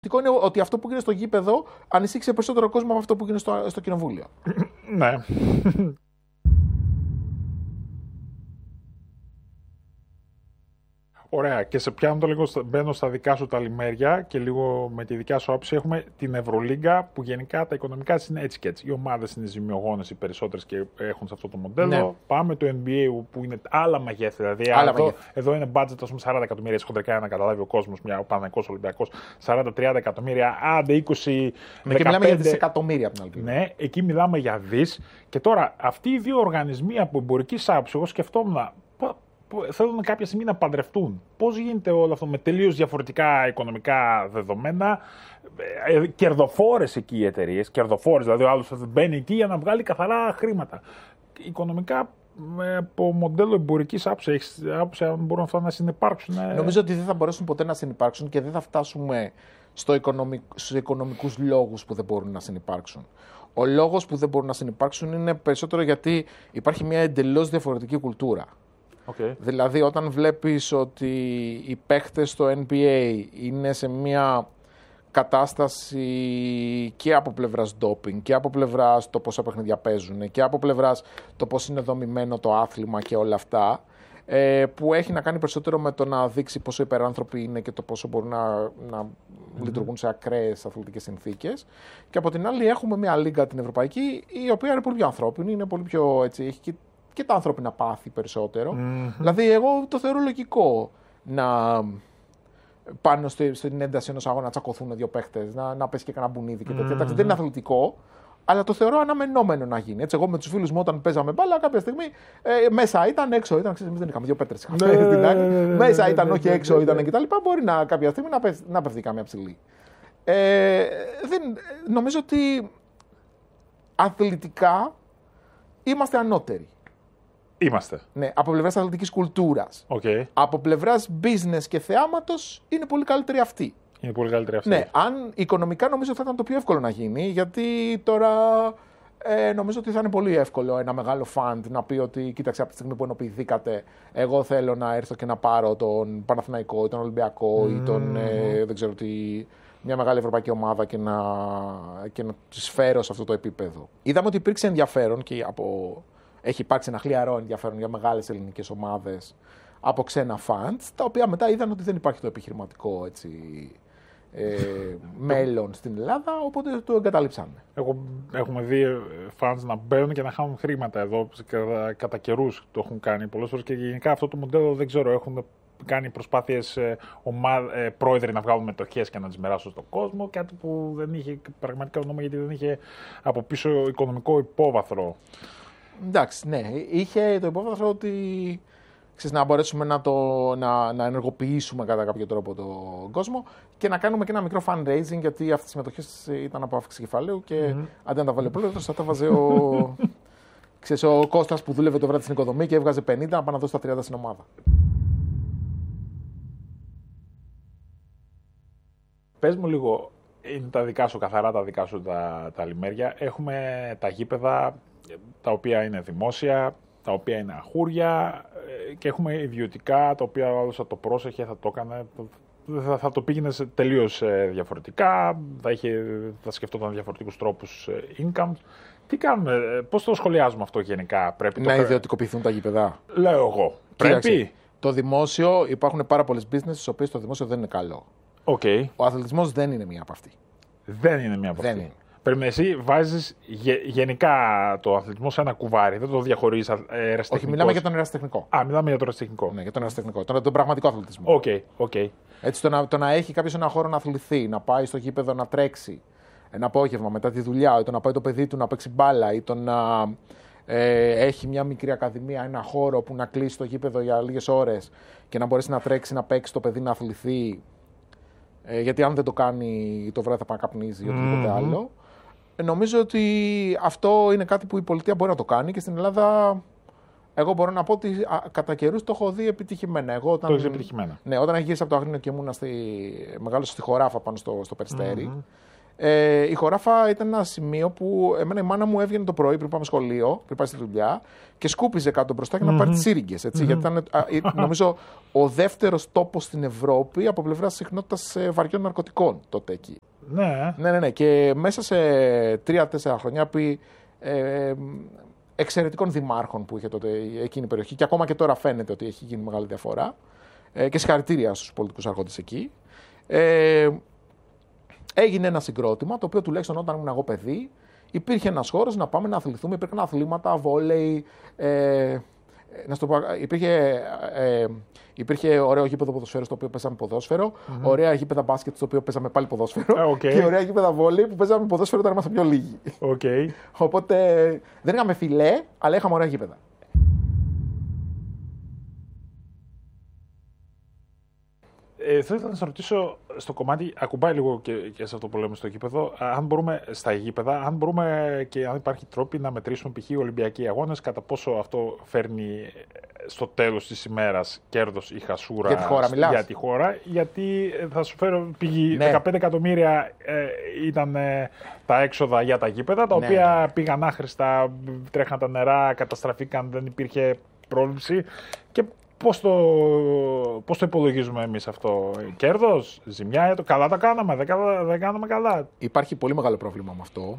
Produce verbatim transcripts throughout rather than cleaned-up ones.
Το είναι ότι αυτό που γίνεται στο γήπεδο ανησύχησε περισσότερο κόσμο από αυτό που γίνεται στο, στο κοινοβούλιο. Ναι. Ωραία, και σε πιάνω το λίγο, μπαίνω στα δικά σου τα λιμέρια και λίγο με τη δικιά σου άποψη. Έχουμε την Ευρωλίγκα που γενικά τα οικονομικά είναι έτσι και έτσι. Οι ομάδες είναι ζημιογόνες οι περισσότερες και έχουν σε αυτό το μοντέλο. Ναι. Πάμε το N B A που είναι άλλα μεγέθη. Δηλαδή άλλα εδώ, μεγέθη. εδώ είναι budget ας πούμε, σαράντα εκατομμύρια χοντρικά να καταλάβει ο κόσμος, μια Παναθηναϊκός Ολυμπιακός, σαράντα τριάντα εκατομμύρια, άντε είκοσι. Ναι, και μιλάμε για δισεκατομμύρια από την άλλη. Ναι, εκεί μιλάμε για δις. Και τώρα αυτοί οι δύο οργανισμοί από εμπορική άποψη, εγώ σκεφτόμουν. Θέλουν κάποια στιγμή να παντρευτούν. Πώς γίνεται όλο αυτό με τελείως διαφορετικά οικονομικά δεδομένα, ε, κερδοφόρες εκεί οι εταιρείες, κερδοφόρες, δηλαδή ο άλλος μπαίνει εκεί για να βγάλει καθαρά χρήματα. Οικονομικά, από μοντέλο εμπορικής άποψης, αν μπορούν αυτά να συνυπάρξουν. Ε... Νομίζω ότι δεν θα μπορέσουν ποτέ να συνυπάρξουν και δεν θα φτάσουμε στο οικονομικ... στους οικονομικούς λόγους που δεν μπορούν να συνυπάρξουν. Ο λόγος που δεν μπορούν να συνυπάρξουν είναι περισσότερο γιατί υπάρχει μια εντελώς διαφορετική κουλτούρα. Okay. Δηλαδή όταν βλέπεις ότι οι παίχτες στο N B A είναι σε μια κατάσταση και από πλευράς ντόπινγκ και από πλευράς το πόσα παιχνίδια παίζουν και από πλευράς το πώς είναι δομημένο το άθλημα και όλα αυτά, ε, που έχει να κάνει περισσότερο με το να δείξει πόσο υπεράνθρωποι είναι και το πόσο μπορούν να, να mm-hmm. λειτουργούν σε ακραίες αθλητικές συνθήκες. Και από την άλλη έχουμε μια λίγκα την ευρωπαϊκή η οποία είναι πολύ πιο ανθρώπινη, είναι πολύ πιο έτσι, έχει και και τα ανθρώπινα πάθη περισσότερο. Mm-hmm. Δηλαδή, εγώ το θεωρώ λογικό να πάνω στη, στην ένταση ενός αγώνα να τσακωθούν δύο παίχτες, να, να πέσει και κανένα μπουνίδι και τέτοια. Mm-hmm. Δεν είναι αθλητικό, αλλά το θεωρώ αναμενόμενο να γίνει. Έτσι, εγώ με τους φίλους μου όταν παίζαμε μπάλα, κάποια στιγμή ε, μέσα ήταν, έξω ήταν. Ξέρεις, εμείς δεν είχαμε δύο πέτρες. Μέσα ήταν, όχι έξω ήταν κτλ. Μπορεί να, κάποια στιγμή να, πέφ, να πέφτει καμία ψηλή. Ε, δεν, νομίζω ότι αθλητικά είμαστε ανώτεροι. Είμαστε. Ναι, από πλευράς αθλητικής κουλτούρας. Okay. Από πλευράς business και θεάματος είναι πολύ καλύτερη αυτή. Είναι πολύ καλύτερη αυτή. Ναι, αν οικονομικά νομίζω θα ήταν το πιο εύκολο να γίνει, γιατί τώρα ε, νομίζω ότι θα είναι πολύ εύκολο ένα μεγάλο fund να πει ότι κοίταξε από τη στιγμή που ενοποιηθήκατε, εγώ θέλω να έρθω και να πάρω τον Παναθηναϊκό ή τον Ολυμπιακό mm. ή τον ε, δεν ξέρω τι, μια μεγάλη ευρωπαϊκή ομάδα και να, και να τις φέρω σε αυτό το επίπεδο. Είδαμε ότι υπήρξε ενδιαφέρον και από... Έχει υπάρξει ένα χλιαρό ενδιαφέρον για μεγάλες ελληνικές ομάδες από ξένα funds, τα οποία μετά είδαν ότι δεν υπάρχει το επιχειρηματικό έτσι, ε, μέλλον στην Ελλάδα, οπότε το εγκαταλείψανε. Έχω, έχουμε δει funds να μπαίνουν και να χάνουν χρήματα εδώ, κατά, κατά καιρούς το έχουν κάνει πολλές φορές και γενικά αυτό το μοντέλο δεν ξέρω, έχουν κάνει προσπάθειες ε, ομάδ, ε, πρόεδροι να βγάλουν μετοχές και να τις μοιράσουν στον κόσμο, κάτι που δεν είχε πραγματικά νόημα γιατί δεν είχε από πίσω οικονομικό υπόβαθρο. Εντάξει, ναι. Είχε το υπόβαθρο ότι ξέρεις, να μπορέσουμε να, το, να, να ενεργοποιήσουμε κατά κάποιο τρόπο τον κόσμο και να κάνουμε και ένα μικρό fundraising, γιατί αυτές οι συμμετοχές ήταν από αύξηση κεφαλαίου και mm-hmm. αντί να τα βάλει ο πρόεδρος, θα τα βάζε ο, ξέρεις, ο Κώστας που δούλευε το βράδυ στην οικοδομή και έβγαζε πενήντα να πάει να δώσει τα τριάντα στην ομάδα. Πες μου λίγο, είναι τα δικά σου, καθαρά τα δικά σου τα, τα λιμέρια. Έχουμε τα γήπεδα, τα οποία είναι δημόσια, τα οποία είναι αχούρια και έχουμε ιδιωτικά, τα οποία ο άλλος θα το πρόσεχε, θα το έκανε, θα, θα το πήγαινε τελείως διαφορετικά, θα, είχε, θα σκεφτόταν διαφορετικούς τρόπους income. Τι κάνουμε, πώς το σχολιάζουμε αυτό γενικά, πρέπει να το... ιδιωτικοποιηθούν τα γήπεδα. Λέω εγώ, πρέπει. Κοίταξε, το δημόσιο, υπάρχουν πάρα πολλές business, στις οποίες το δημόσιο δεν είναι καλό. Okay. Ο αθλητισμός δεν είναι μία από αυτή. Δεν είναι μία από δεν αυτή. Είναι. Πρέπει εσύ βάζεις γε, γενικά το αθλητισμό σε ένα κουβάρι, δεν το διαχωρίζεις ερασιτεχνικό. Όχι, μιλάμε για τον ερασιτεχνικό. Α, μιλάμε για τον ερασιτεχνικό. Ναι, για τον ερασιτεχνικό. Τον, τον πραγματικό αθλητισμό. Οκ, okay, οκ. Okay. Έτσι, το να, το να έχει κάποιος ένα χώρο να αθληθεί, να πάει στο γήπεδο να τρέξει ένα απόγευμα μετά τη δουλειά, ή το να πάει το παιδί του να παίξει μπάλα, ή το να ε, έχει μια μικρή ακαδημία, ένα χώρο που να κλείσει το γήπεδο για λίγες ώρες και να μπορέσει να τρέξει, να παίξει το παιδί, να αθληθεί. Ε, γιατί αν δεν το κάνει το βράδυ θα πάει να καπνίζει ή οτιδήποτε mm-hmm. άλλο. Νομίζω ότι αυτό είναι κάτι που η πολιτεία μπορεί να το κάνει και στην Ελλάδα εγώ μπορώ να πω ότι α, κατά καιρούς το έχω δει επιτυχημένα. Εγώ, όταν, το έχεις επιτυχημένα. Ναι, όταν έχει γυρίσει από το Αγρίνιο και ήμουνα στη, μεγάλωσα στη Χωράφα πάνω στο, στο Περιστέρι, mm-hmm. Ε, η χωράφα ήταν ένα σημείο που εμένα η μάνα μου έβγαινε το πρωί πριν πάμε σχολείο, πριν πάει στη δουλειά και σκούπιζε κάτω μπροστά για να mm-hmm. πάρει τις σύριγγες. Mm-hmm. Γιατί ήταν, α, νομίζω, ο δεύτερος τόπος στην Ευρώπη από πλευράς συχνότητας βαριών ναρκωτικών τότε εκεί. Ναι. Ναι, ναι, ναι. Και μέσα σε τρία-τέσσερα χρονιά πει ε, εξαιρετικών δημάρχων που είχε τότε εκείνη η περιοχή και ακόμα και τώρα φαίνεται ότι έχει γίνει μεγάλη διαφορά. Ε, και συγχαρητήρια στους πολιτικούς αρχόντες εκεί. Ε, έγινε ένα συγκρότημα το οποίο τουλάχιστον όταν ήμουν εγώ παιδί υπήρχε ένας χώρος να πάμε να αθληθούμε. Υπήρχαν αθλήματα, βόλεϊ. Ε, να στο πω, υπήρχε, ε, υπήρχε ωραίο γήπεδο ποδοσφαίρου στο οποίο παίζαμε ποδόσφαιρο, mm-hmm. ωραία γήπεδα μπάσκετ στο οποίο παίζαμε πάλι ποδόσφαιρο okay. και ωραία γήπεδα βόλεϊ που παίζαμε ποδόσφαιρο όταν ήμασταν πιο λίγοι. Okay. Οπότε δεν είχαμε φιλέ, αλλά είχαμε ωραία γήπεδα. Ε, θέλω να σα ρωτήσω στο κομμάτι, ακουμπάει λίγο και, και σε αυτό που λέμε στο γήπεδο, αν μπορούμε στα γήπεδα, αν μπορούμε και αν υπάρχει τρόποι να μετρήσουμε π.χ. Ολυμπιακοί αγώνες, κατά πόσο αυτό φέρνει στο τέλος της ημέρας κέρδος ή χασούρα για τη χώρα, μιλάς. Για τη χώρα, γιατί θα σου φέρω πηγή, ναι. δεκαπέντε εκατομμύρια ε, ήταν ε, τα έξοδα για τα γήπεδα, τα ναι, οποία ναι. πήγαν άχρηστα, τρέχαν τα νερά, καταστραφήκαν, δεν υπήρχε πρόληψη και Πώς το, πώς το υπολογίζουμε εμείς αυτό, κέρδος, ζημιά, το καλά τα κάναμε, δεν, δεν κάναμε καλά. Υπάρχει πολύ μεγάλο πρόβλημα με αυτό.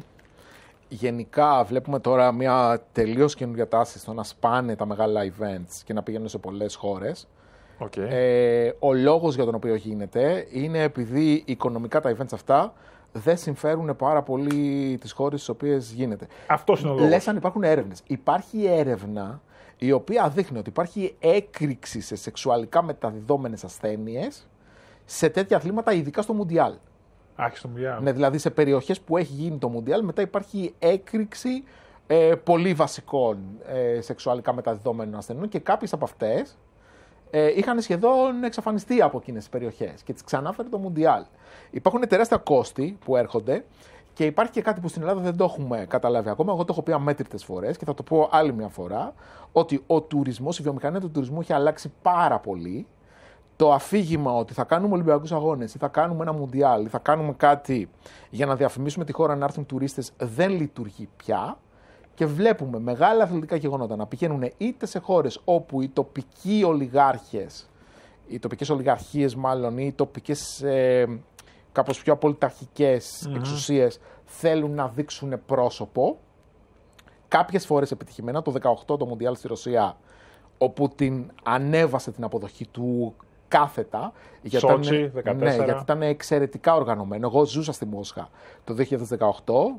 Γενικά βλέπουμε τώρα μια τελείως καινούργια τάση στο να σπάνε τα μεγάλα events και να πηγαίνουν σε πολλές χώρες. Okay. Ε, ο λόγος για τον οποίο γίνεται είναι επειδή οικονομικά τα events αυτά δεν συμφέρουν πάρα πολύ τις χώρες στις οποίες γίνεται. Αυτός είναι ο λόγος. Λες αν υπάρχουν έρευνες. Υπάρχει έρευνα η οποία δείχνει ότι υπάρχει έκρηξη σε σεξουαλικά μεταδιδόμενες ασθένειες σε τέτοια αθλήματα, ειδικά στο Μουντιάλ. Άχι στο Μουντιάλ. Ναι, δηλαδή σε περιοχές που έχει γίνει το Μουντιάλ, μετά υπάρχει έκρηξη ε, πολύ βασικών ε, σεξουαλικά μεταδιδόμενων ασθενών και κάποιες από αυτές ε, είχαν σχεδόν εξαφανιστεί από εκείνες τις περιοχές και τις ξανάφερε το Μουντιάλ. Υπάρχουν τεράστια κόστη που έρχονται. Και υπάρχει και κάτι που στην Ελλάδα δεν το έχουμε καταλάβει ακόμα. Εγώ το έχω πει αμέτρητες φορές και θα το πω άλλη μια φορά. Ότι ο τουρισμός, η βιομηχανία του τουρισμού έχει αλλάξει πάρα πολύ. Το αφήγημα ότι θα κάνουμε Ολυμπιακούς αγώνες ή θα κάνουμε ένα Μουντιάλ ή θα κάνουμε κάτι για να διαφημίσουμε τη χώρα να έρθουν τουρίστες δεν λειτουργεί πια. Και βλέπουμε μεγάλα αθλητικά γεγονότα να πηγαίνουν είτε σε χώρες όπου οι τοπικοί ολιγάρχες, οι τοπικές ολιγαρχίες μάλλον, ή οι τοπικές. Ε, κάπως πιο απολυταρχικές mm-hmm. εξουσίες θέλουν να δείξουν πρόσωπο. Κάποιες φορές επιτυχημένα, το δεκαοκτώ το Μουντιάλ στη Ρωσία, όπου την ανέβασε την αποδοχή του κάθετα. Σότσι, δεκατέσσερα. Ναι, γιατί ήταν εξαιρετικά οργανωμένο. Εγώ ζούσα στη Μόσχα το δύο χιλιάδες δεκαοκτώ.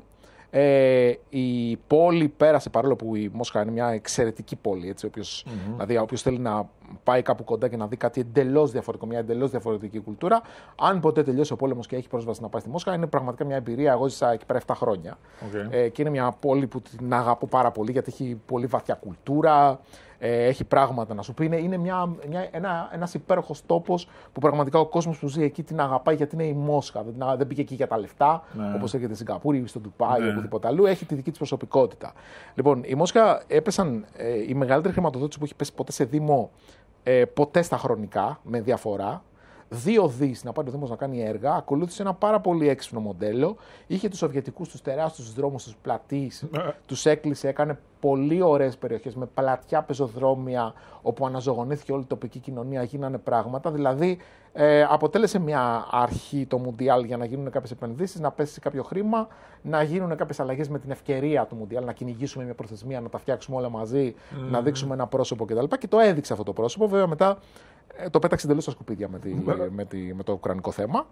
Ε, η πόλη πέρασε, παρόλο που η Μόσχα είναι μια εξαιρετική πόλη, έτσι, όποιος, mm-hmm. δηλαδή όποιος θέλει να πάει κάπου κοντά και να δει κάτι εντελώς διαφορετικό, μια εντελώς διαφορετική κουλτούρα, αν ποτέ τελειώσει ο πόλεμος και έχει πρόσβαση να πάει στη Μόσχα, είναι πραγματικά μια εμπειρία. Εγώ ζήσα εκεί πέρα επτά χρόνια. Okay. Ε, και είναι μια πόλη που την αγαπώ πάρα πολύ, γιατί έχει πολύ βαθιά κουλτούρα, ε, έχει πράγματα να σου πει. Είναι, είναι μια, μια, ένα, ένας υπέροχος τόπος που πραγματικά ο κόσμος που ζει εκεί την αγαπάει, γιατί είναι η Μόσχα. Δεν, δεν πήγε εκεί για τα λεφτά, ναι. όπως έρχεται στη Σιγκαπούρη ή στο Ντουμπάι ή ναι. οπουδήποτε αλλού. Έχει τη δική της προσωπικότητα. Λοιπόν, η Μόσχα έπεσαν ε, η μεγαλύτερη χρηματοδότηση που έχει πέσει ποτέ σε Δήμο, ε, ποτέ στα χρονικά, με διαφορά. Δύο δις να πάρει ο Δήμος να κάνει έργα, ακολούθησε ένα πάρα πολύ έξυπνο μοντέλο. Είχε τους σοβιετικούς, τους τεράστιους δρόμους, τους πλατείς, τους έκλεισε, έκανε πολύ ωραίες περιοχές με πλατιά πεζοδρόμια, όπου αναζωογονήθηκε όλη η τοπική κοινωνία, γίνανε πράγματα. Δηλαδή, ε, αποτέλεσε μια αρχή το Μουντιάλ για να γίνουν κάποιες επενδύσεις, να πέσει κάποιο χρήμα, να γίνουν κάποιες αλλαγές με την ευκαιρία του Μουντιάλ, να κυνηγήσουμε μια προθεσμία, να τα φτιάξουμε όλα μαζί, mm. να δείξουμε ένα πρόσωπο κτλ. Και το έδειξε αυτό το πρόσωπο. Βέβαια, μετά το πέταξε εντελώς στα σκουπίδια με, τη, με, τη, με το ουκρανικό θέμα.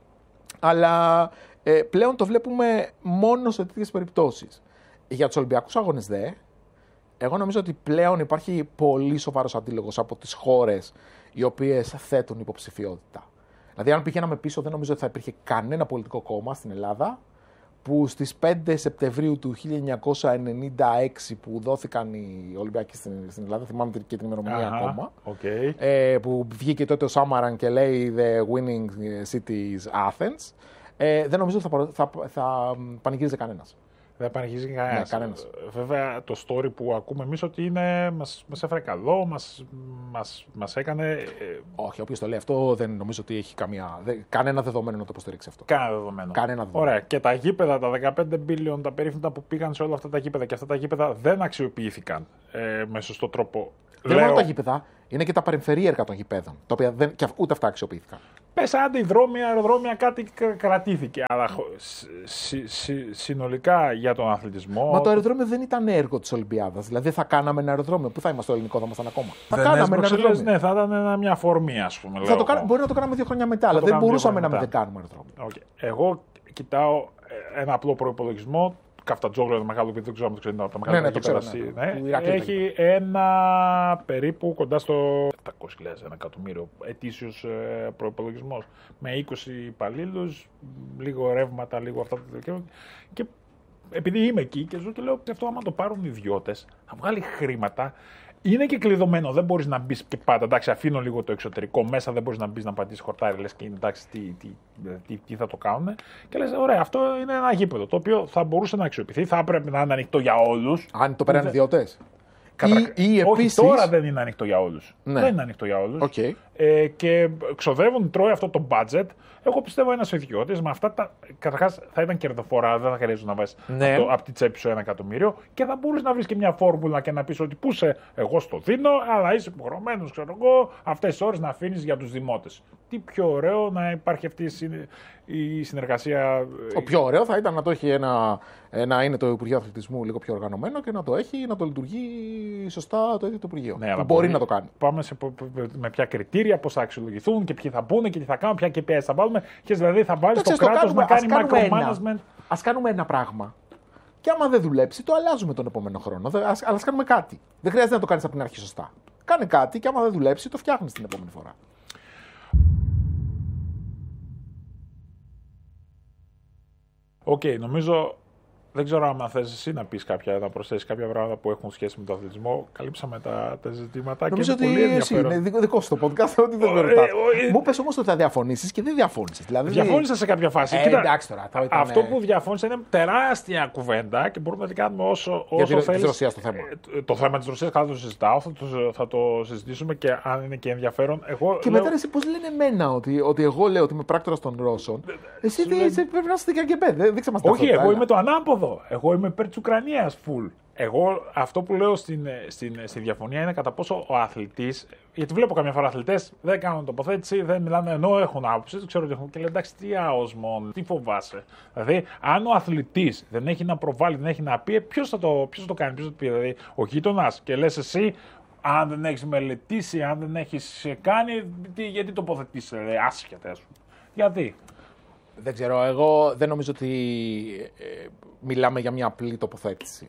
Αλλά ε, πλέον το βλέπουμε μόνο σε τέτοιες περιπτώσεις. Για τους Ολυμπιακούς αγώνες δε, εγώ νομίζω ότι πλέον υπάρχει πολύ σοβαρός αντίλογος από τις χώρες οι οποίες θέτουν υποψηφιότητα. Δηλαδή, αν πηγαίναμε πίσω, δεν νομίζω ότι θα υπήρχε κανένα πολιτικό κόμμα στην Ελλάδα που στις πέντε Σεπτεμβρίου του χίλια εννιακόσια ενενήντα έξι που δόθηκαν οι Ολυμπιακοί στην, στην Ελλάδα, θυμάμαι και την ημερομηνία uh-huh. ακόμα, okay. ε, που βγήκε τότε ο Σάμαραν και λέει «The winning city is Athens», ε, δεν νομίζω ότι θα, θα, θα πανηγύριζε κανένας. Δεν επανεχίζει κανένας. Ναι, κανένας. Βέβαια, το story που ακούμε εμείς ότι είναι, μας, μας έφερε καλό, μας, μας, μας έκανε. Όχι, όποιος το λέει αυτό δεν νομίζω ότι έχει καμία, δε, κανένα δεδομένο να το υποστηρίξει αυτό. Κανένα δεδομένο. Κανένα δεδομένο. Ωραία. Και τα γήπεδα, τα δεκαπέντε billion, τα περίφημα που πήγαν σε όλα αυτά τα γήπεδα και αυτά τα γήπεδα δεν αξιοποιήθηκαν ε, με σωστό τρόπο. Δεν είναι μόνο τα γήπεδα, είναι και τα παρεμφερή των γηπέδων, τα οποία δεν, και ούτε αυτά αξιοποιήθηκαν. Πες άντε υδρόμια, αεροδρόμια, κάτι κρατήθηκε. Αλλά συ, συ, συνολικά για τον αθλητισμό. Μα το αεροδρόμιο δεν ήταν έργο της Ολυμπιάδας. Δηλαδή θα κάναμε ένα αεροδρόμιο. Πού θα είμαστε στο ελληνικό, θα ήμασταν ακόμα. Θα δεν κάναμε ένα αεροδρόμιο. Ναι, θα ήταν μια αφορμή, ας πούμε. Θα το κάνα, μπορεί να το κάναμε δύο χρόνια μετά, αλλά δεν μπορούσαμε να μην κάνουμε αεροδρόμιο. Okay. Εγώ κοιτάω ένα απλό προπολογισμό. Καφτατζόγλου, ένα μεγάλο παιδί, δεν ξέρω αν το ξέρετε. Ναι, ναι, το ξέρω. Ναι. Ναι. Έχει ένα περίπου κοντά στο επτακόσιες χιλιάδες, ένα εκατομμύριο ετήσιος προϋπολογισμός. Με είκοσι υπαλλήλους, λίγο ρεύματα, λίγο αυτά. Και επειδή είμαι εκεί και ζω και λέω ότι αυτό άμα το πάρουν οι ιδιώτες, θα βγάλει χρήματα. Είναι και κλειδωμένο, δεν μπορείς να μπεις και πάντα. Εντάξει, αφήνω λίγο το εξωτερικό μέσα, δεν μπορείς να μπεις να πατήσεις χορτάρι, λες και εντάξει, τι, τι, τι, τι θα το κάνουν. Και λες, ωραία, αυτό είναι ένα γήπεδο το οποίο θα μπορούσε να αξιοποιηθεί, θα έπρεπε να είναι ανοιχτό για όλους. Αν το πέραν ιδιώτες. Κατα... Ή, ή Όχι, επίσης... τώρα δεν είναι ανοιχτό για όλους. Ναι. Δεν είναι ανοιχτό για όλους. Okay. Ε, και ξοδεύουν, τρώει αυτό το budget. Εγώ πιστεύω ένας ιδιώτης με αυτά τα. Καταρχάς θα ήταν κερδοφορά, δεν θα χρειάζεται να βάζεις ναι. από, από τη τσέπη σου ένα εκατομμύριο και θα μπορείς να βρεις και μια φόρμουλα και να πεις ότι πού είσαι, εγώ στο δίνω, αλλά είσαι υποχρεωμένος, ξέρω εγώ, αυτές τις ώρες να αφήνεις για τους δημότες. Τι πιο ωραίο να υπάρχει αυτή η συνεργασία. Το πιο ωραίο θα ήταν να το έχει ένα, να είναι το Υπουργείο Αθλητισμού λίγο πιο οργανωμένο και να το έχει, να το λειτουργεί σωστά το ίδιο το Υπουργείο. Ναι, μπορεί, μπορεί να το κάνει. Πάμε σε, με ποια κριτήρια, πώς θα αξιολογηθούν και ποιοι θα μπουν και τι θα κάνουν, ποια κέι πι άι θα βάλουμε. Και δηλαδή θα βάλει το κράτος να κάνει micromanagement. Ας κάνουμε ένα πράγμα. Και άμα δεν δουλέψει, το αλλάζουμε τον επόμενο χρόνο. Ας, αλλά ας κάνουμε κάτι. Δεν χρειάζεται να το κάνεις από την αρχή σωστά. Κάνε κάτι και άμα δεν δουλέψει, το φτιάχνεις την επόμενη φορά. Οκ, okay, νομίζω. Δεν ξέρω αν θες εσύ να πεις κάποια, να προσθέσεις κάποια πράγματα που έχουν σχέση με τον αθλητισμό. Καλύψαμε τα, τα ζητήματα. Νομίζω και ότι εσύ είναι δικό, δικό σου το podcast, ότι δεν με ρωτάς. Μου πες όμως ότι θα διαφωνήσεις και δεν διαφώνησες. Δηλαδή... Διαφώνησα σε κάποια φάση. Ε, Κοίτα, εντάξει τώρα. Ήταν... Αυτό που διαφώνησα είναι τεράστια κουβέντα και μπορούμε να την κάνουμε όσο, όσο θέλεις. θέλεις. Της Ρωσίας το θέμα. Ε, το θέμα της Ρωσίας καλά το συζητάω, θα το, θα το συζητήσουμε και αν είναι και ενδιαφέρον. Εγώ και λέω... μετά εσύ πώς λένε εμένα ότι, ότι εγώ λέω ότι είμαι πράκτορας των Ρώσων. Εσύ πρέπει να είστε και αγκεμπέ. Δείξε μας τα Όχι, εγώ είμαι το ανάποδο. Εγώ είμαι υπέρ της Ουκρανίας full. Εγώ αυτό που λέω στην, στην, στη διαφωνία είναι κατά πόσο ο αθλητής. Γιατί βλέπω καμιά φορά αθλητές δεν κάνουν τοποθέτηση, δεν μιλάνε ενώ έχουν άποψη. Δεν ξέρω τι έχουν. Και λέει εντάξει, τι άος μόνο, τι φοβάσαι. Δηλαδή, αν ο αθλητής δεν έχει να προβάλλει, δεν έχει να πει, ποιος θα το, ποιος θα το κάνει, ποιος θα το πει. Δηλαδή, ο γείτονας και λες εσύ, αν δεν έχεις μελετήσει, αν δεν έχεις κάνει, τι, γιατί τοποθετήσει, δηλαδή, άσχετα, ας πούμε. Γιατί. Δεν ξέρω, εγώ δεν νομίζω ότι ε, μιλάμε για μια απλή τοποθέτηση.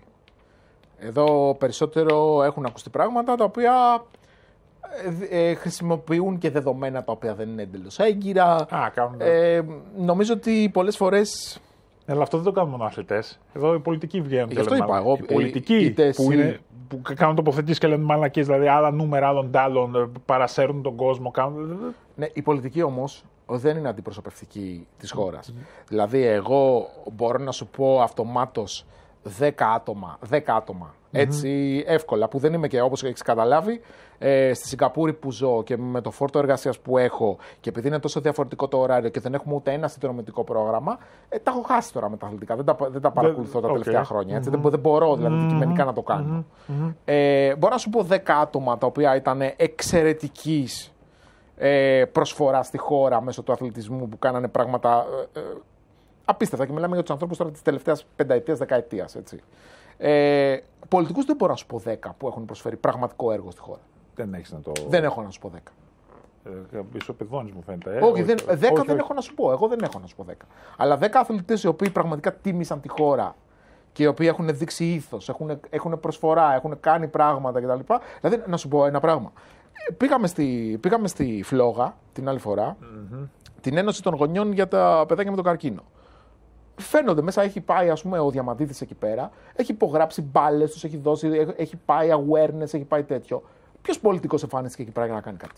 Εδώ περισσότερο έχουν ακουστεί πράγματα τα οποία ε, ε, χρησιμοποιούν και δεδομένα τα οποία δεν είναι εντελώς έγκυρα. Α, κάνουν... ε, νομίζω ότι πολλές φορές... Αλλά αυτό δεν το κάνουν μόνο αθλητές. Εδώ οι πολιτικοί βγαίνουν. Γι' αυτό είπα εγώ. Οι πολιτικοί ε, που, είναι, που κάνουν τοποθετήσεις και λένε μαλακίες, δηλαδή άλλα νούμερα, άλλων τάλων, παρασέρουν τον κόσμο. Κάνουν... Ναι, οι πολιτικοί όμως δεν είναι αντιπροσωπευτικοί της χώρας. Mm-hmm. Δηλαδή, εγώ μπορώ να σου πω αυτομάτως δέκα άτομα, δέκα άτομα, mm-hmm. έτσι εύκολα, που δεν είμαι και όπως έχεις καταλάβει, ε, στη Σιγκαπούρη που ζω και με το φόρτο εργασίας που έχω και επειδή είναι τόσο διαφορετικό το ωράριο και δεν έχουμε ούτε ένα συνδρομητικό πρόγραμμα, ε, τα έχω χάσει τώρα με τα αθλητικά. Δεν τα, δεν τα παρακολουθώ τα okay. τελευταία χρόνια. Έτσι. Mm-hmm. Δεν, δεν μπορώ δηλαδή mm-hmm. δικημενικά να το κάνω. Mm-hmm. Ε, μπορώ να σου πω δέκα άτομα τα οποία ήταν εξαιρετικής προσφορά στη χώρα μέσω του αθλητισμού που κάνανε πράγματα ε, ε, απίστευτα και μιλάμε για τους ανθρώπους τώρα της τελευταίας πενταετίας, δεκαετίας. Έτσι. Ε, πολιτικούς δεν μπορώ να σου πω δέκα που έχουν προσφέρει πραγματικό έργο στη χώρα. Δεν έχεις να το... Δεν έχω να σου πω δέκα. Ε, Ισοπεδώνεις μου φαίνεται. Ε, όχι, όχι, δεν, δέκα όχι, δεν όχι. έχω να σου πω. Εγώ δεν έχω να σου πω δέκα. Αλλά δέκα αθλητές οι οποίοι πραγματικά τίμησαν τη χώρα και οι οποίοι έχουν δείξει ήθος, έχουν, έχουν προσφορά, έχουν κάνει πράγματα κτλ. Δηλαδή, να σου πω ένα πράγμα. Πήγαμε στη, πήγαμε στη Φλόγα την άλλη φορά, mm-hmm. την Ένωση των Γονιών για τα παιδάκια με τον καρκίνο. Φαίνονται μέσα, έχει πάει ας πούμε ο Διαμαντίδης εκεί πέρα, έχει υπογράψει μπάλες τους, έχει, δώσει, έχει πάει awareness, έχει πάει τέτοιο. Ποιος πολιτικός εμφανίστηκε εκεί πέρα για να κάνει κάτι.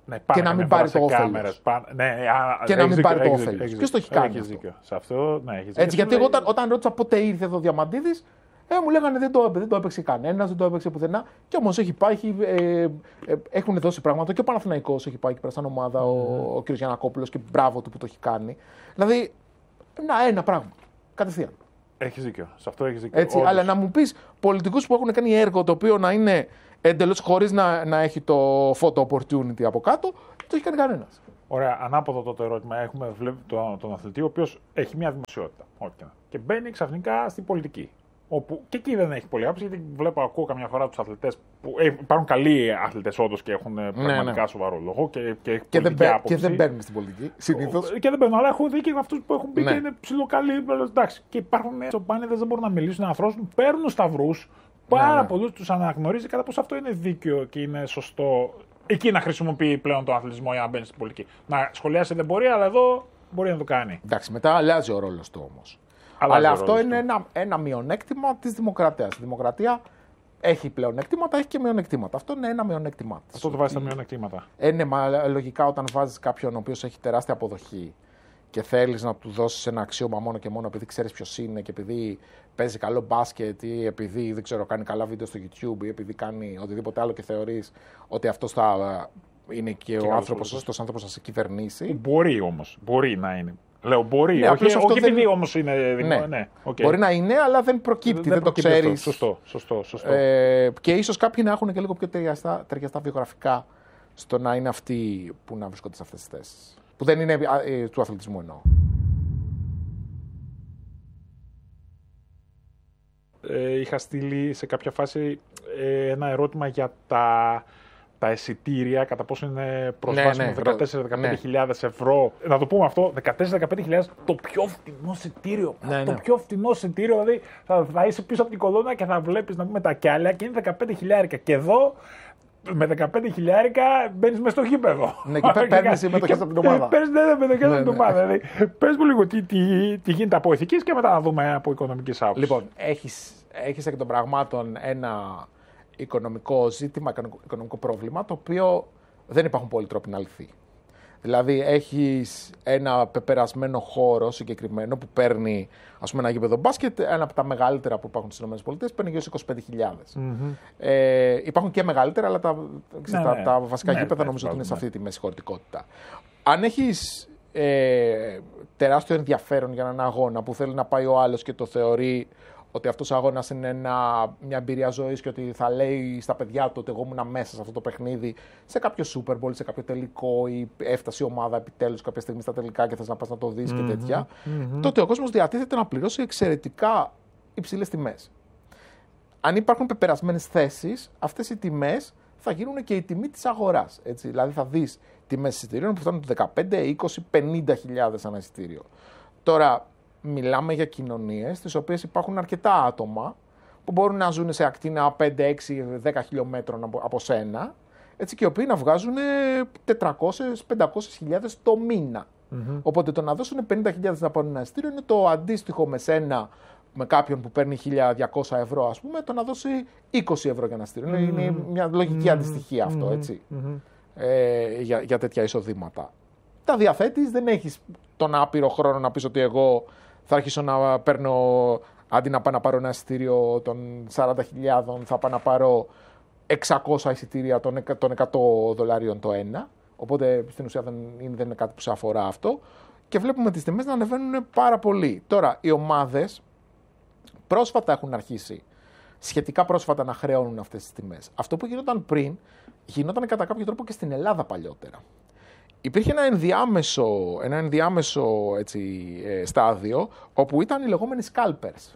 Ναι, και να μην πάρει το όφελος. Ναι, α, και να μην πάρει το έχεις, όφελος. Ποιος το έχει κάνει? Έχεις δίκιο. Σε αυτό, ναι, έχεις δίκιο. Έτσι, γιατί εγώ όταν, όταν ρώτησα πότε ήρθε εδώ ο Διαμαντίδης, ε, μου λέγανε δεν το, δεν το έπαιξε κανένας, δεν το έπαιξε πουθενά. Και όμως έχει πάει, έχει, ε, ε, έχουν δώσει πράγματα. Και ο Παναθηναϊκός έχει πάει εκεί πέρα σαν ομάδα, mm. ο, ο κ. Γιαννακόπουλος, και μπράβο του που το έχει κάνει. Δηλαδή, να, ένα πράγμα. Κατευθείαν. Έχεις δίκιο. Σε αυτό έχεις δίκιο. Έτσι, αλλά να μου πεις πολιτικούς που έχουν κάνει έργο το οποίο να είναι εντελώς χωρίς να, να έχει το photo opportunity από κάτω, δεν το έχει κάνει κανένας. Ωραία, ανάποδο το, το ερώτημα. Έχουμε βλέπει τον, τον αθλητή, ο οποίος έχει μια δημοσιότητα. Okay. Και μπαίνει ξαφνικά στην πολιτική. Όπου και εκεί δεν έχει πολύ άποψη, γιατί βλέπω, ακούω καμιά φορά τους αθλητές που ε, υπάρχουν καλοί αθλητές όντως και έχουν ναι, πραγματικά ναι. σοβαρό λόγο και, και, και, δεν, άποψη. Και δεν μπαίνουν στην πολιτική. Συνήθως. Και δεν μπαίνουν, αλλά έχω δει και αυτούς που έχουν μπει ναι. και είναι ψιλοκαλοί. Εντάξει. Και υπάρχουν τσοπάνιδες, δεν μπορούν να μιλήσουν, να αρθρώσουν, παίρνουν σταυρούς. Πάρα ναι, ναι. πολλούς τους αναγνωρίζει κατά πόσο αυτό είναι δίκαιο και είναι σωστό. Εκεί να χρησιμοποιεί πλέον τον αθλητισμό για να μπαίνει στην πολιτική. Να σχολιάσει δεν μπορεί, αλλά εδώ μπορεί να το κάνει. Εντάξει, μετά αλλάζει ο ρόλος του όμως. Αλλά αυτό είναι ένα, ένα μειονέκτημα της δημοκρατίας. Η δημοκρατία έχει πλεονεκτήματα, έχει και μειονεκτήματα. Αυτό είναι ένα μειονέκτημα. Αυτό το βάζει στα μειονεκτήματα. Ε, ναι, μα λογικά όταν βάζεις κάποιον ο οποίος έχει τεράστια αποδοχή και θέλεις να του δώσεις ένα αξίωμα μόνο και μόνο επειδή ξέρεις ποιος είναι και επειδή παίζει καλό μπάσκετ ή επειδή δεν ξέρω, κάνει καλά βίντεο στο YouTube ή επειδή κάνει οτιδήποτε άλλο και θεωρείς ότι αυτός θα είναι και, και ο άνθρωπος, σωστός άνθρωπος να σε κυβερνήσει. Μπορεί όμως, μπορεί να είναι. Λέω μπορεί, ναι, όχι, όχι δεν... επειδή όμως είναι δημο... ναι. ναι. Okay. Μπορεί να είναι, αλλά δεν προκύπτει, δεν, δεν το ξέρεις. Σωστό, σωστό, σωστό. Ε, και ίσως κάποιοι να έχουν και λίγο πιο ταιριαστά, ταιριαστά βιογραφικά στο να είναι αυτοί που να βρίσκονται σε αυτές τις θέσεις. Που δεν είναι ε, του αθλητισμού εννοώ. Ε, είχα στείλει σε κάποια φάση ε, ένα ερώτημα για τα... τα εισιτήρια, κατά πόσο είναι προσβάσιμο, ναι, ναι, δεκατέσσερα με δεκαπέντε χιλιάδες ναι. ευρώ. Να το πούμε αυτό, δεκατέσσερα με δεκαπέντε χιλιάδες το πιο φτηνό εισιτήριο. Ναι, το ναι. πιο φτηνό εισιτήριο, δηλαδή θα, θα είσαι πίσω από την κολόνα και θα βλέπεις να πούμε τα κιάλια και είναι δεκαπέντε χιλιάρικα. Και εδώ με δεκαπέντε χιλιάρικα μπαίνεις μέσα στο γήπεδο. Ναι, και παίρνεις συμμετοχές από την ομάδα. Παίρνεις ναι, συμμετοχές από την ομάδα. Δηλαδή, πες μου λίγο τι, τι, τι γίνεται από ηθικής και μετά να δούμε από οικονομικής άποψης. Λοιπόν, έχεις, έχεις εκ των πραγμάτων ένα οικονομικό ζήτημα, οικονομικό πρόβλημα, το οποίο δεν υπάρχουν πολλοί τρόποι να λυθεί. Δηλαδή, έχεις ένα πεπερασμένο χώρο συγκεκριμένο που παίρνει, ας πούμε, ένα γήπεδο μπάσκετ, ένα από τα μεγαλύτερα που υπάρχουν στις ΗΠΑ, παίρνει γύρω στις είκοσι πέντε χιλιάδες. Mm-hmm. Ε, υπάρχουν και μεγαλύτερα, αλλά τα, ναι, τα, ναι. τα βασικά ναι, γήπεδα ναι, νομίζω ναι, ότι είναι ναι. σε αυτή τη μέση χωρητικότητα. Αν έχεις ε, τεράστιο ενδιαφέρον για έναν αγώνα που θέλει να πάει ο άλλος και το θεωρεί ότι αυτός ο αγώνας είναι ένα, μια εμπειρία ζωής και ότι θα λέει στα παιδιά του ότι εγώ ήμουν μέσα σε αυτό το παιχνίδι, σε κάποιο Super Bowl, σε κάποιο τελικό ή έφτασε η ομάδα επιτέλους κάποια στιγμή στα τελικά και θες να πας να το δεις mm-hmm, και τέτοια, mm-hmm. τότε ο κόσμος διατίθεται να πληρώσει εξαιρετικά υψηλές τιμές. Αν υπάρχουν πεπερασμένες θέσεις, αυτές οι τιμές θα γίνουν και η τιμή της αγοράς. Έτσι. Δηλαδή θα δεις τιμές εισιτηρίων που φτάνουν δεκαπέντε, είκοσι, πενήντα χιλιάδες ένα εισιτήριο. Τώρα, μιλάμε για κοινωνίες στις οποίες υπάρχουν αρκετά άτομα που μπορούν να ζουν σε ακτίνα πέντε, έξι, δέκα χιλιόμετρων από, από σένα, έτσι, και οι οποίοι να βγάζουν τετρακόσιες με πεντακόσιες χιλιάδες το μήνα. Mm-hmm. Οπότε το να δώσουν πενήντα χιλιάδες να πάρουν ένα εισιτήριο είναι το αντίστοιχο με σένα, με κάποιον που παίρνει χίλια διακόσια ευρώ, ας πούμε, το να δώσει είκοσι ευρώ για ένα εισιτήριο. Mm-hmm. Είναι μια λογική mm-hmm. αντιστοιχία αυτό, έτσι, mm-hmm. ε, για, για τέτοια εισοδήματα. Τα διαθέτεις, δεν έχεις τον άπειρο χρόνο να πεις ότι εγώ θα αρχίσω να παίρνω, αντί να πάω να πάρω ένα εισιτήριο των σαράντα χιλιάδων, θα πάω να πάρω εξακόσια εισιτήρια των εκατό δολαρίων το ένα. Οπότε στην ουσία δεν είναι, δεν είναι κάτι που σε αφορά αυτό. Και βλέπουμε τις τιμές να ανεβαίνουν πάρα πολύ. Τώρα, οι ομάδες πρόσφατα έχουν αρχίσει, σχετικά πρόσφατα, να χρεώνουν αυτές τις τιμές. Αυτό που γινόταν πριν, γινόταν κατά κάποιο τρόπο και στην Ελλάδα παλιότερα. Υπήρχε ένα ενδιάμεσο, ένα ενδιάμεσο έτσι, ε, στάδιο, όπου ήταν οι λεγόμενοι scalpers.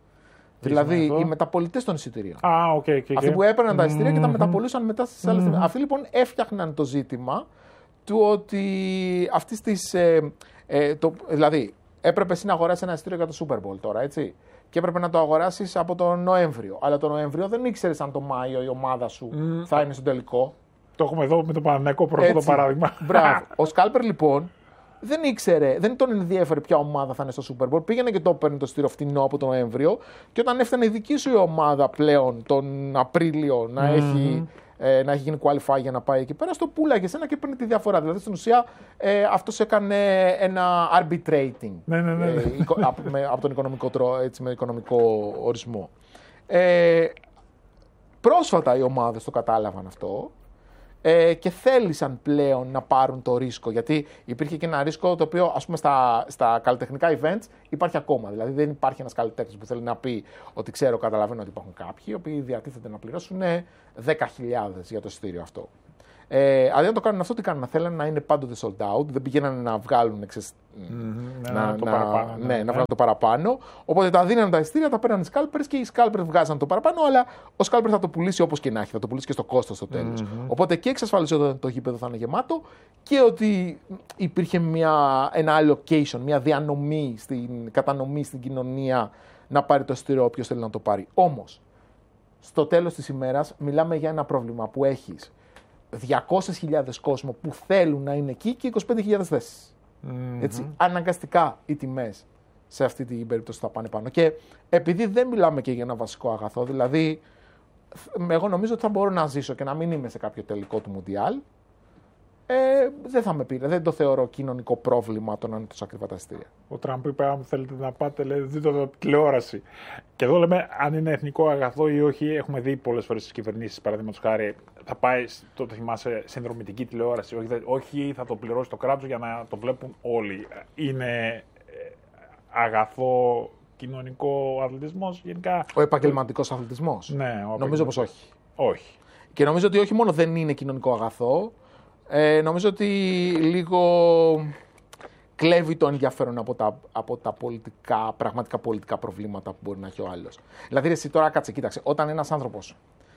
Δηλαδή οι μεταπολιτές των εισιτηρίων. Ah, okay, okay, okay. Αυτοί που έπαιρναν mm-hmm. τα εισιτήρια και τα μεταπολούσαν μετά στις άλλες τιμές. Mm-hmm. Αυτοί λοιπόν έφτιαχναν το ζήτημα του ότι αυτής της. Ε, ε, το, δηλαδή, έπρεπε εσύ να αγοράσεις ένα εισιτήριο για το Super Bowl τώρα, έτσι. Και έπρεπε να το αγοράσεις από τον Νοέμβριο. Αλλά τον Νοέμβριο δεν ήξερες αν το Μάιο η ομάδα σου mm. θα είναι στο τελικό. Το έχουμε εδώ με το Παναθηναϊκό πρώτο το παράδειγμα. Μπράβο. Ο Σκάλπερ λοιπόν δεν ήξερε, δεν τον ενδιέφερε ποια ομάδα θα είναι στο Super Bowl. Πήγαινε και το έπαιρνε το εισιτήριο φτηνό από τον Νοέμβριο. Και όταν έφτανε η δική σου η ομάδα πλέον τον Απρίλιο να, mm-hmm. έχει, ε, να έχει γίνει qualify για να πάει εκεί πέρα, στο πουλάγε ένα και παίρνει τη διαφορά. Δηλαδή στην ουσία ε, αυτός έκανε ένα arbitrating ναι, ναι, ναι. ε, από, με, από τον οικονομικό, έτσι, με οικονομικό ορισμό. Ε, πρόσφατα οι ομάδες το κατάλαβαν αυτό. Ε, και θέλησαν πλέον να πάρουν το ρίσκο. Γιατί υπήρχε και ένα ρίσκο το οποίο, ας πούμε, στα, στα καλλιτεχνικά events υπάρχει ακόμα. Δηλαδή, δεν υπάρχει ένας καλλιτέχνης που θέλει να πει ότι ξέρω, καταλαβαίνω ότι υπάρχουν κάποιοι οι οποίοι διατίθεται να πληρώσουν δέκα χιλιάδες για το εισιτήριο αυτό. Ε, αντί να το κάνουν αυτό, τι κάνουν? Θέλουν να είναι πάντοτε sold out, δεν πηγαίνανε να βγάλουν εξες, mm-hmm, να, ναι, το να, παραπάνω, ναι, ναι, να βγάλουν το παραπάνω. Οπότε τα δίνανε τα εισιτήρια, τα παίρνανε οι scalpers και οι scalpers βγάζαν το παραπάνω, αλλά ο scalper θα το πουλήσει όπως και να έχει, θα το πουλήσει και στο κόστος στο τέλος. Mm-hmm. Οπότε και εξασφαλιζόταν ότι το γήπεδο θα είναι γεμάτο και ότι υπήρχε μια, ένα allocation, μια διανομή, στην, κατανομή στην κοινωνία να πάρει το εισιτήριο όποιος θέλει να το πάρει. Όμως, στο τέλος της ημέρας μιλάμε για ένα πρόβλημα που έχεις διακόσιες χιλιάδες κόσμο που θέλουν να είναι εκεί και είκοσι πέντε χιλιάδες θέσεις. Mm-hmm. Έτσι, αναγκαστικά οι τιμές σε αυτή την περίπτωση θα πάνε πάνω. Και επειδή δεν μιλάμε και για ένα βασικό αγαθό, δηλαδή εγώ νομίζω ότι θα μπορώ να ζήσω και να μην είμαι σε κάποιο τελικό του Μουντιάλ, ε, δεν θα με πήρε. Δεν το θεωρώ κοινωνικό πρόβλημα το να είναι τόσο ακριβά τα εισιτήρια. Ο Τραμπ είπε: αν θέλετε να πάτε, λέει, δείτε το τηλεόραση. Και εδώ λέμε αν είναι εθνικό αγαθό ή όχι. Έχουμε δει πολλές φορές στις κυβερνήσεις, παραδείγματος χάρη, θα πάει, τότε θυμάσαι, συνδρομητική τηλεόραση. Όχι, όχι, θα το πληρώσει το κράτος για να το βλέπουν όλοι. Είναι αγαθό κοινωνικό αθλητισμός γενικά? Ο επαγγελματικός αθλητισμός. Ναι, ο νομίζω πως όχι. Όχι. Και νομίζω ότι όχι μόνο δεν είναι κοινωνικό αγαθό, ε, νομίζω ότι λίγο κλέβει το ενδιαφέρον από τα, από τα πολιτικά, πραγματικά πολιτικά προβλήματα που μπορεί να έχει ο άλλος. Δηλαδή, εσύ τώρα κάτσε, κοίταξε, όταν ένας άνθρωπος,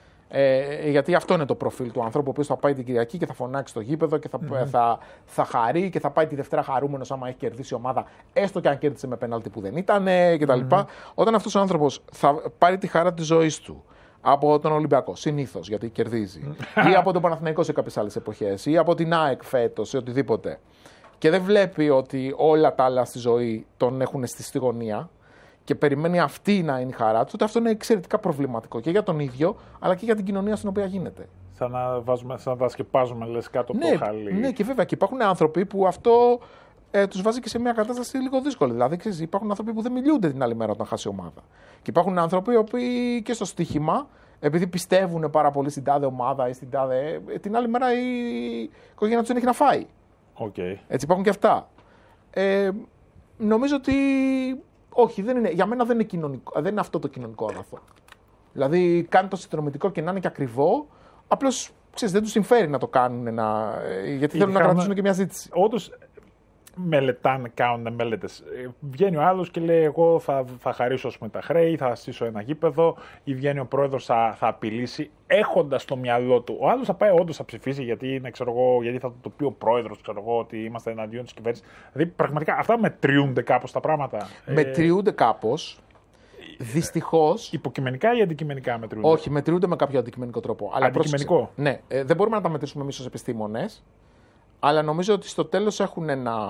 ε, γιατί αυτό είναι το προφίλ του ανθρώπου, ο οποίος θα πάει την Κυριακή και θα φωνάξει στο γήπεδο και θα, mm-hmm. θα, θα χαρεί και θα πάει τη Δευτέρα χαρούμενος άμα έχει κερδίσει η ομάδα, έστω και αν κέρδισε με πέναλτι που δεν ήταν κτλ. Mm-hmm. Όταν αυτός ο άνθρωπος θα πάρει τη χαρά της ζωής του από τον Ολυμπιακό, συνήθως, γιατί κερδίζει, ή από τον Παναθηναϊκό σε κάποιες άλλες εποχές, ή από την ΑΕΚ φέτος, ή οτιδήποτε, και δεν βλέπει ότι όλα τα άλλα στη ζωή τον έχουν στη στιγωνία και περιμένει αυτή να είναι η χαρά του, τότε αυτό είναι εξαιρετικά προβληματικό και για τον ίδιο, αλλά και για την κοινωνία στην οποία γίνεται. Σαν να, βάζουμε, σαν να τα σκεπάζουμε, λες, κάτω από ναι, το χαλί. Ναι, και βέβαια και υπάρχουν άνθρωποι που αυτό ε, τους βάζει και σε μια κατάσταση λίγο δύσκολη. Δηλαδή, ξέρεις, υπάρχουν άνθρωποι που δεν μιλούνται την άλλη μέρα όταν χάσει η ομάδα. Και υπάρχουν άνθρωποι οι οποίοι και στο στοίχημα, επειδή πιστεύουν πάρα πολύ στην τάδε ομάδα ή στην τάδε, την άλλη μέρα η οικογένεια τους δεν έχει να φάει. Okay. Έτσι υπάρχουν και αυτά. Ε, νομίζω ότι όχι, δεν είναι, για μένα δεν είναι, κοινωνικό, δεν είναι αυτό το κοινωνικό αγαθό. Δηλαδή κάνει το συνδρομητικό και να είναι και ακριβό, απλώς δεν τους συμφέρει να το κάνουν, να, γιατί θέλουν να κρατήσουν και μια ζήτηση. Όντως μελετάνε, κάνουν μελέτες. Βγαίνει ο άλλος και λέει: εγώ θα, θα χαρίσω με τα χρέη, θα στήσω ένα γήπεδο, ή βγαίνει ο πρόεδρος, θα, θα απειλήσει, έχοντας στο μυαλό του. Ο άλλος θα πάει όντως θα ψηφίσει, γιατί, είναι, ξέρω εγώ, γιατί θα το πει ο πρόεδρος, ξέρω εγώ, ότι είμαστε εναντίον της κυβέρνησης. Δηλαδή, πραγματικά αυτά μετριούνται κάπως τα πράγματα. Μετριούνται κάπως. Δυστυχώς. Υποκειμενικά ή αντικειμενικά μετριούνται? Όχι, μετριούνται με κάποιο αντικειμενικό τρόπο. Αντικειμενικό. Αλλά ναι, ε, δεν μπορούμε να τα μετρήσουμε εμείς ως επιστήμονες. Αλλά νομίζω ότι στο τέλος έχουν,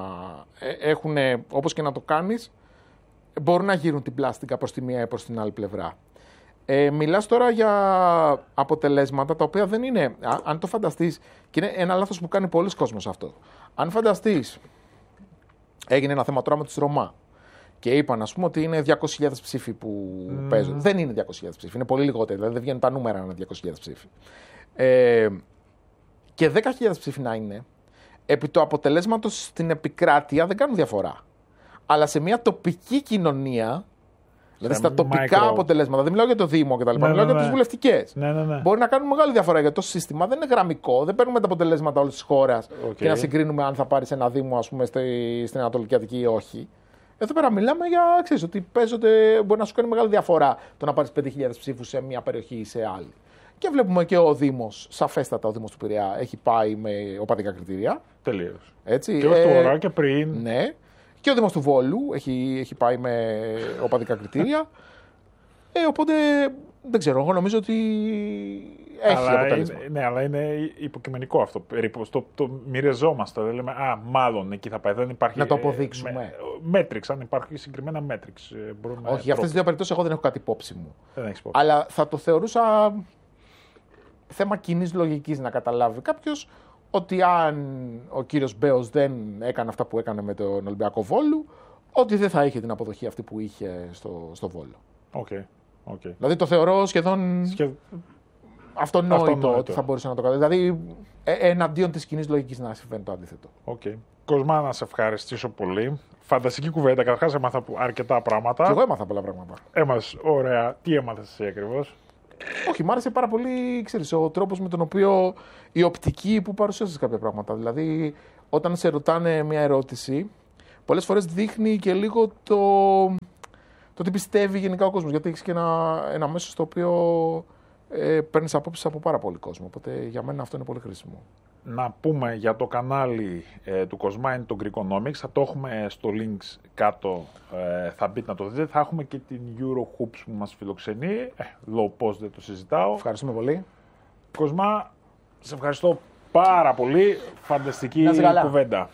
έχουν, όπως και να το κάνεις, μπορούν να γύρουν την πλάστικα προς τη μία ή προς την άλλη πλευρά. Ε, μιλάς τώρα για αποτελέσματα τα οποία δεν είναι, α, αν το φανταστείς, και είναι ένα λάθος που κάνει πολλοί κόσμος αυτό. Αν φανταστείς, έγινε ένα θέμα τώρα με τους Ρωμά και είπαν, ας πούμε, ότι είναι διακόσιες χιλιάδες ψήφοι που mm. παίζουν. Δεν είναι διακόσιες χιλιάδες ψήφοι, είναι πολύ λιγότερο, δηλαδή δεν βγαίνουν τα νούμερα να είναι διακόσιες χιλιάδες ψήφοι. Ε, και δέκα χιλιάδες ψήφοι να είναι, επί του αποτελέσματος στην επικράτεια δεν κάνουν διαφορά. Αλλά σε μια τοπική κοινωνία, δηλαδή στα τοπικά micro. αποτελέσματα, δεν μιλάω για το Δήμο κτλ. Ναι, μιλάω ναι, για ναι. τις βουλευτικές. Ναι, ναι, ναι. Μπορεί να κάνουν μεγάλη διαφορά γιατί το σύστημα δεν είναι γραμμικό. Δεν παίρνουμε τα αποτελέσματα όλης της χώρας okay. και να συγκρίνουμε αν θα πάρεις ένα Δήμο, ας πούμε, στην Ανατολική Αττική ή όχι. Εδώ πέρα μιλάμε για, ξέρεις, ότι παίζονται, μπορεί να σου κάνει μεγάλη διαφορά το να πάρεις πέντε χιλιάδες ψήφους σε μια περιοχή ή σε άλλη. Και βλέπουμε και ο Δήμος, σαφέστατα ο Δήμος του Πειραιά, έχει πάει με οπαδικά κριτήρια. Τελείως. Έτσι. Και ως του Βορρά και πριν. Ναι. Και ο Δήμος του Βόλου έχει, έχει πάει με οπαδικά κριτήρια. Ε, οπότε δεν ξέρω, εγώ νομίζω ότι έχει αλλά αποτέλεσμα. Είναι, ναι, αλλά είναι υποκειμενικό αυτό. Περίπου το, το μοιραζόμαστε. Δεν λέμε, α, μάλλον εκεί θα πάει. Δεν υπάρχει. Να το αποδείξουμε. Μέτριξ, αν υπάρχει συγκεκριμένα μέτριξ. Όχι, για αυτές τις δύο περιπτώσεις εγώ δεν έχω κάτι υπόψη μου. Δεν έχεις υπόψη. Αλλά θα το θεωρούσα θέμα κοινής λογικής να καταλάβει κάποιος ότι αν ο κύριος Μπέος δεν έκανε αυτά που έκανε με τον Ολυμπιακό Βόλου, ότι δεν θα είχε την αποδοχή αυτή που είχε στο, στο Βόλο. Okay, okay. Δηλαδή το θεωρώ σχεδόν Σχε... αυτονόητο, αυτονόητο ότι θα μπορούσε να το κάνει. Δηλαδή ε, εναντίον της κοινής λογικής να συμβαίνει το αντίθετο. Okay. Κοσμά, να σε ευχαριστήσω πολύ. Φανταστική κουβέντα. Καταρχάς έμαθα αρκετά πράγματα. Και εγώ έμαθα πολλά πράγματα. Έμαθες, ωραία. Τι έμαθες εσύ ακριβώς? Όχι, μ' άρεσε πάρα πολύ, ξέρεις, ο τρόπος με τον οποίο η οπτική που παρουσίασες κάποια πράγματα. Δηλαδή, όταν σε ρωτάνε μια ερώτηση, πολλές φορές δείχνει και λίγο το, το τι πιστεύει γενικά ο κόσμος. Γιατί έχεις και ένα, ένα μέσο στο οποίο ε, παίρνεις απόψεις από πάρα πολύ κόσμο. Οπότε για μένα αυτό είναι πολύ χρήσιμο. Να πούμε για το κανάλι ε, του Κοσμά, είναι το Greekonomics. Θα το έχουμε στο links κάτω, ε, θα μπείτε να το δείτε. Θα έχουμε και την Eurohoops που μας φιλοξενεί. Ε, low post δεν το συζητάω. Ευχαριστούμε πολύ. Κοσμά, σε ευχαριστώ πάρα πολύ. Φανταστική κουβέντα.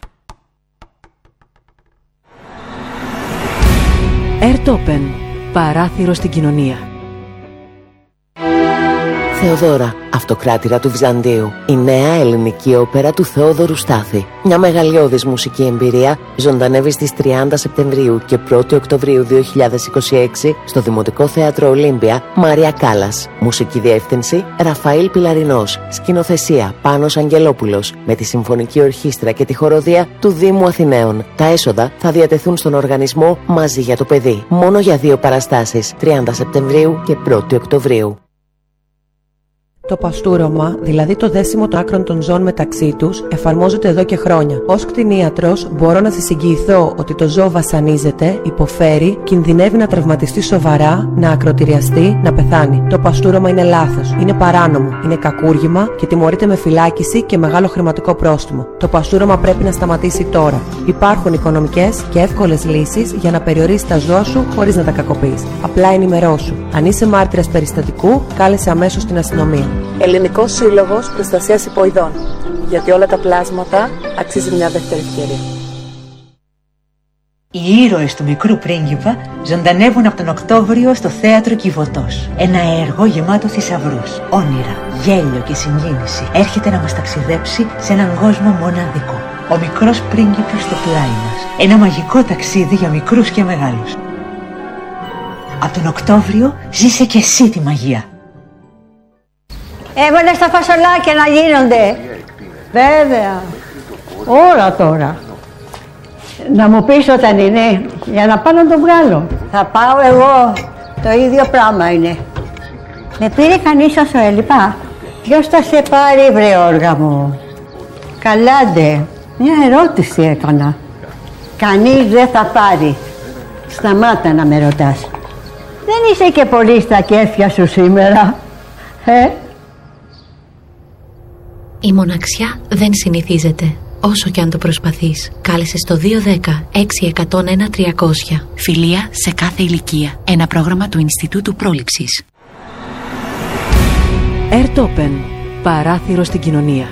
Airtopen. Παράθυρο στην κοινωνία. Θεοδώρα, αυτοκράτηρα του Βυζαντίου. Η νέα ελληνική όπερα του Θεόδωρου Στάθη. Μια μεγαλειώδης μουσική εμπειρία ζωντανεύει στις τριάντα Σεπτεμβρίου και πρώτη Οκτωβρίου δύο χιλιάδες είκοσι έξι στο Δημοτικό Θέατρο Ολύμπια, Μάρια Κάλλας. Μουσική διεύθυνση Ραφαήλ Πιλαρινός. Σκηνοθεσία Πάνος Αγγελόπουλος. Με τη Συμφωνική Ορχήστρα και τη Χοροδία του Δήμου Αθηναίων. Τα έσοδα θα διατεθούν στον οργανισμό Μαζί για το Παιδί. Μόνο για δύο παραστάσεις, τριάντα Σεπτεμβρίου και πρώτη Οκτωβρίου. Το παστούρωμα, δηλαδή το δέσιμο των άκρων των ζώων μεταξύ τους, εφαρμόζεται εδώ και χρόνια. Ως κτηνίατρος, μπορώ να σας εγγυηθώ ότι το ζώο βασανίζεται, υποφέρει, κινδυνεύει να τραυματιστεί σοβαρά, να ακροτηριαστεί, να πεθάνει. Το παστούρωμα είναι λάθος, είναι παράνομο, είναι κακούργημα και τιμωρείται με φυλάκιση και μεγάλο χρηματικό πρόστιμο. Το παστούρωμα πρέπει να σταματήσει τώρα. Υπάρχουν οικονομικές και εύκολες λύσεις για να περιορίσεις τα ζώα σου χωρίς να τα κακοποιείς. Απλά ενημερώσου. Αν είσαι μάρτυρας περιστατικού, κάλεσε αμέσως την αστυνομία. Ελληνικός Σύλλογος Προστασίας Υποειδών. Γιατί όλα τα πλάσματα αξίζει μια δεύτερη ευκαιρία. Οι ήρωες του Μικρού Πρίγκιπα ζωντανεύουν από τον Οκτώβριο στο Θέατρο Κιβωτός. Ένα έργο γεμάτο θησαυρούς, όνειρα, γέλιο και συγκίνηση έρχεται να μας ταξιδέψει σε έναν κόσμο μοναδικό. Ο Μικρός Πρίγκιπας στο πλάι μας. Ένα μαγικό ταξίδι για μικρούς και μεγάλους. Από τον Οκτώβριο ζήσε και εσύ τη μαγεία. Έβαλε στα φασολάκια να γίνονται. Βέβαια. Όλα τώρα. Να μου πεις όταν είναι, για να πάω να το βγάλω. Θα πάω εγώ. Το ίδιο πράγμα είναι. Με πήρε κανείς όσο έλειπα. Ποιος θα σε πάρει, βρε όργα μου? Καλάντε. Μια ερώτηση έκανα. Κανείς δεν θα πάρει. Σταμάτα να με ρωτάς. Δεν είσαι και πολύ στα κέφια σου σήμερα. Ε? Η μοναξιά δεν συνηθίζεται, όσο και αν το προσπαθείς. Κάλεσε στο δύο ένα μηδέν έξι ένα μηδέν ένα τριακόσια. Φιλία σε κάθε ηλικία. Ένα πρόγραμμα του Ινστιτούτου Πρόληψης. Airtopen. Παράθυρο στην κοινωνία.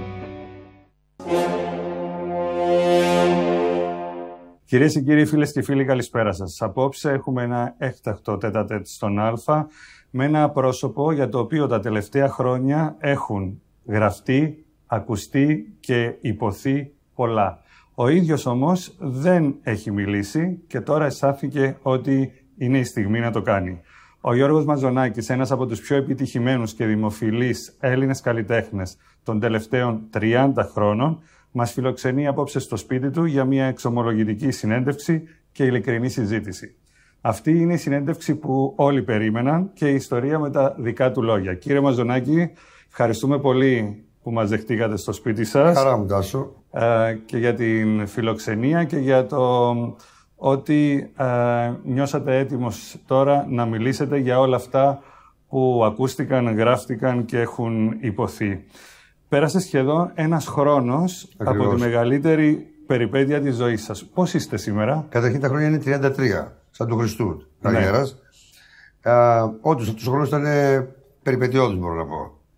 Κυρίες και κύριοι, φίλες και φίλοι, καλησπέρα σας. Απόψε έχουμε ένα έκτακτο τέτα-τέτ στον Α με ένα πρόσωπο για το οποίο τα τελευταία χρόνια έχουν γραφτεί, ακουστεί και υποθεί πολλά. Ο ίδιος όμως δεν έχει μιλήσει και τώρα εισάφηκε ότι είναι η στιγμή να το κάνει. Ο Γιώργος Μαζονάκης, ένας από τους πιο επιτυχημένους και δημοφιλείς Έλληνες καλλιτέχνες των τελευταίων τριάντα χρόνων, μας φιλοξενεί απόψε στο σπίτι του για μια εξομολογητική συνέντευξη και ειλικρινή συζήτηση. Αυτή είναι η συνέντευξη που όλοι περίμεναν και η ιστορία με τα δικά του λόγια. Κύριε Μαζονάκη, ευχαριστούμε πολύ που μας δεχτήκατε στο σπίτι σας. Χαρά μου, Τάσο. Ε, και για την φιλοξενία και για το ότι ε, νιώσατε έτοιμος τώρα να μιλήσετε για όλα αυτά που ακούστηκαν, γράφτηκαν και έχουν υποθεί. Πέρασε σχεδόν ένας χρόνος Ακριβώς. από τη μεγαλύτερη περιπέτεια της ζωής σας. Πώς είστε σήμερα? Καταρχήν τα χρόνια είναι τριάντα τρία, σαν του Χριστού, Ναι. Καλιέρας. Όντως αυτός ο χρόνος ήταν περιπετειώδης, μπορώ να πω.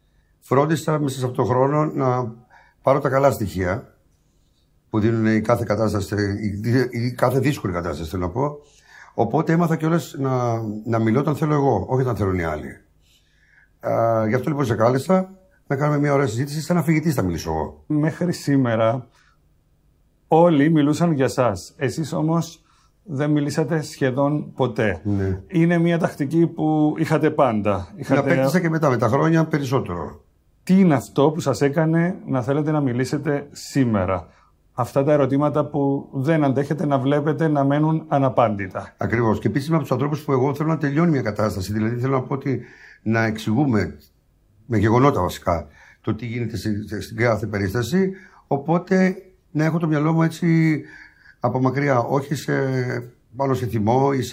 φρόντισα μέσα σε αυτόν τον χρόνο να πάρω τα καλά στοιχεία που δίνουν η κάθε κατάσταση, η, η κάθε δύσκολη κατάσταση, θέλω να πω. Οπότε έμαθα κιόλας να, να μιλώ όταν θέλω εγώ, όχι όταν θέλουν οι άλλοι. Α, γι' αυτό λοιπόν σε κάλεσα να κάνουμε μια ωραία συζήτηση. Σαν αφηγητής θα μιλήσω εγώ. Μέχρι σήμερα όλοι μιλούσαν για σας. Εσείς όμως δεν μιλήσατε σχεδόν ποτέ. Ναι. Είναι μια τακτική που είχατε πάντα. Την Είχατε... απέκτησα και μετά, με τα χρόνια περισσότερο. Τι είναι αυτό που σας έκανε να θέλετε να μιλήσετε σήμερα? Αυτά τα ερωτήματα που δεν αντέχετε να βλέπετε να μένουν αναπάντητα. Ακριβώς. Και επίσης είμαι από τους ανθρώπους που εγώ θέλω να τελειώνει μια κατάσταση. Δηλαδή θέλω να πω ότι να εξηγούμε με γεγονότα βασικά το τι γίνεται στην κάθε περίσταση. Οπότε να έχω το μυαλό μου έτσι από μακριά, όχι σε, πάνω σε θυμό ή σε